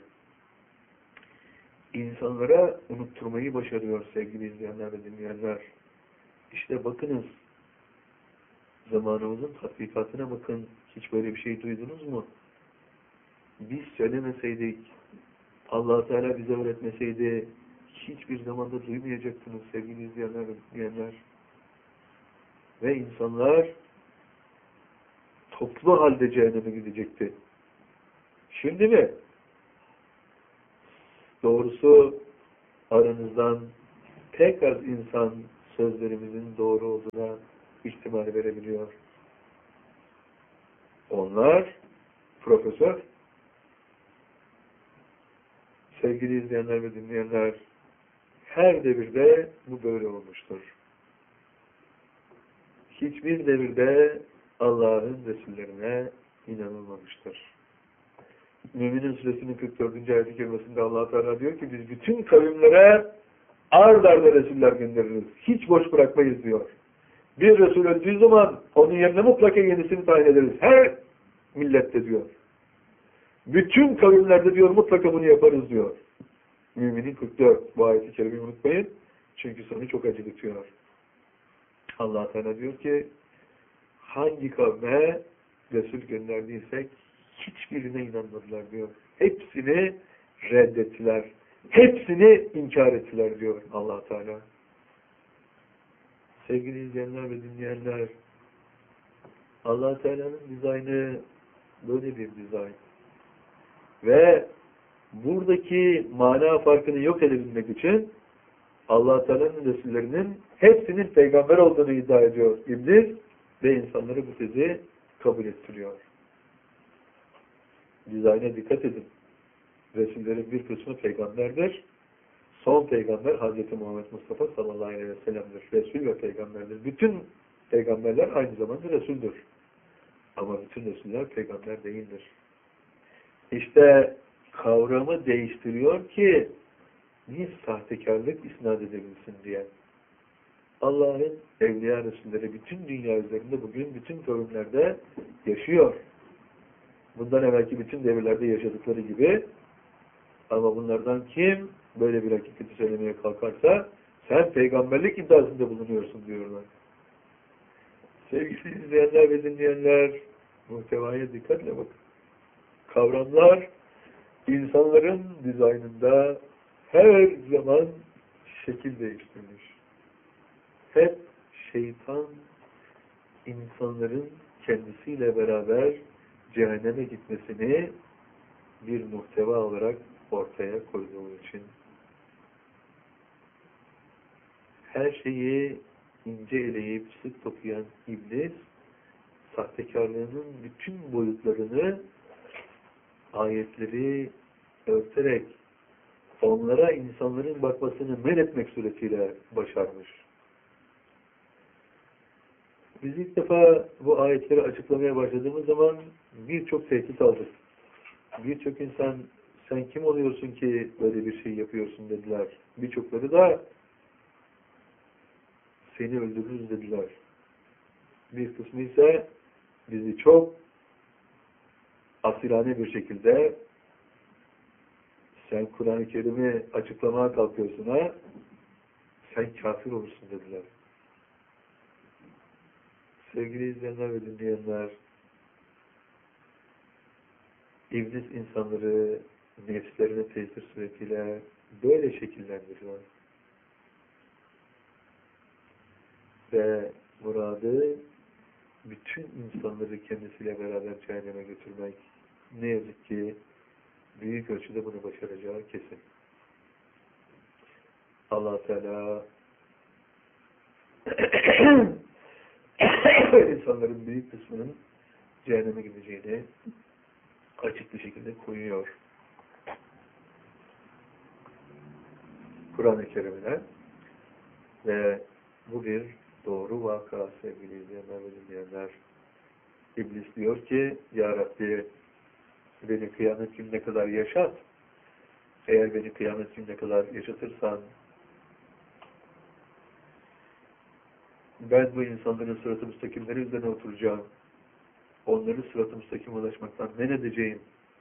İnsanlara unutturmayı başarıyor sevgili izleyenler ve dinleyenler. İşte bakınız, zamanımızın tatbikatına bakın. Hiç böyle bir şey duydunuz mu? Biz söylemeseydik, Allah Teala bize öğretmeseydi, hiçbir zamanda duymayacaktınız sevgili izleyenler ve dinleyenler. Ve insanlar toplu halde cehenneme gidecekti. Şimdi mi? Doğrusu aranızdan pek az insan sözlerimizin doğru olduğuna ihtimal verebiliyor. Onlar profesör. Sevgili izleyenler ve dinleyenler, her devirde bu böyle olmuştur. Hiçbir devirde Allah'ın Resullerine inanılmamıştır. Mü'minin Suresinin 44. ayet-i kerimesinde Allah Teala diyor ki biz bütün kavimlere ard arda Resuller göndeririz. Hiç boş bırakmayız diyor. Bir Resul öldüğü zaman onun yerine mutlaka yenisini tayin ederiz. Her millette diyor. Bütün kavimlerde diyor mutlaka bunu yaparız diyor. Müminin 44. Bu ayet-i kerimeyi unutmayın. Çünkü sonu çok acıtıyor. Allah Teala diyor ki hangi kavme Resul gönderdiysek hiçbirine inanmadılar diyor. Hepsini reddettiler. Hepsini inkar ettiler diyor Allah Teala. Sevgili izleyenler ve dinleyenler, Allah Teala'nın dizaynı böyle bir dizayn. Ve buradaki mana farkını yok edebilmek için Allah Teala'nın Resullerinin hepsinin peygamber olduğunu iddia ediyor İblis ve insanları bu tezi kabul ettiriyor. Dizayna dikkat edin. Resullerin bir kısmı peygamberdir. Son peygamber Hz. Muhammed Mustafa sallallahu aleyhi ve sellem'dir. Resul ve peygamberdir. Bütün peygamberler aynı zamanda Resul'dür. Ama bütün Resuller peygamber değildir. İşte kavramı değiştiriyor ki bir sahtekarlık isnat edebilsin diye. Allah'ın evliya Resulleri bütün dünya üzerinde bugün bütün kavimlerde yaşıyor. Bundan evvelki bütün devirlerde yaşadıkları gibi. Ama bunlardan kim böyle bir hakikati söylemeye kalkarsa sen peygamberlik iddiasında bulunuyorsun diyorlar. Sevgili izleyenler ve dinleyenler, muhtevaya dikkatle bakın. Kavramlar insanların dizaynında her zaman şekil değiştirmiş. Hep şeytan insanların kendisiyle beraber cehenneme gitmesini bir muhteva olarak ortaya koyduğu için her şeyi ince eleyip sık dokuyan İblis sahtekarlığının bütün boyutlarını ayetleri örterek onlara insanların bakmasını men etmek suretiyle başarmış. Biz ilk defa bu ayetleri açıklamaya başladığımız zaman birçok tehdit aldık. Birçok insan sen kim oluyorsun ki böyle bir şey yapıyorsun dediler. Birçokları da seni öldürürüz dediler. Bir kısmı ise bizi çok asilane bir şekilde sen Kur'an-ı Kerim'i açıklamaya kalkıyorsun ha, sen kafir olursun dediler. Sevgili izleyenler ve dinleyenler, İblis insanları nefslerine tesir suretiyle böyle şekillendiriyor. Ve muradı bütün insanları kendisiyle beraber cehenneme götürmek. Ne yazık ki büyük ölçüde bunu başaracağı kesin. Allah Teala insanların büyük kısmının cehenneme gideceğini açık bir şekilde koyuyor. Kur'an-ı Kerim'ine ve bu bir doğru vaka sevgili izleyenler ve dinleyenler. İblis diyor ki Ya Rabbi beni kıyamet gününe kadar yaşat. Eğer beni kıyamet gününe kadar yaşatırsan ben bu insanların sırat-ı müstakimleri üzerine oturacağım. Onları sırat-ı müstakim ulaşmaktan men edeceğim.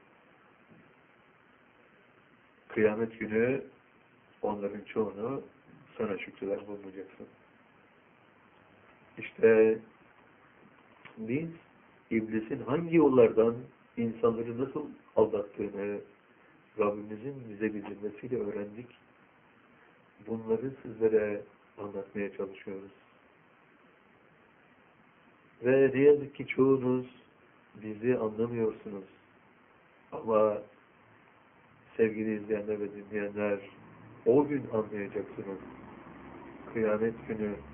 Kıyamet günü onların çoğunu sana şükreder bulunacaksın. İşte biz İblisin hangi yollardan insanları nasıl aldattığını Rabbimizin bize bildirmesiyle öğrendik. Bunları sizlere anlatmaya çalışıyoruz. Ve ne yazık ki çoğunuz bizi anlamıyorsunuz. Ama sevgili izleyenler ve dinleyenler, o gün anlayacaksınız. Kıyamet günü